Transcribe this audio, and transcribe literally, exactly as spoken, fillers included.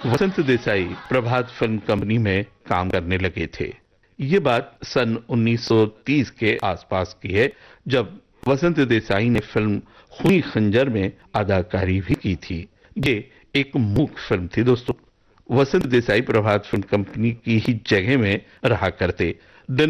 वसंत देसाई प्रभात film company में काम करने लगे थे। ये बात सन उन्नीस सौ तीस के आसपास की है, जब वसंत देसाई ने फिल्म खूनी खंजर में अदाकारी भी की थी। ये एक मूक फिल्म थी दोस्तों। वसंत देसाई प्रभात फिल्म कंपनी की ही जगह में रहा करते